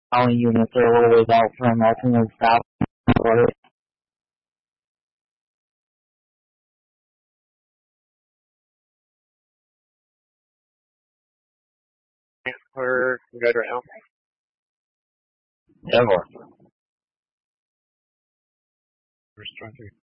All units are a little ways out from ultimate stop. We're good right now. Ever. We're struggling.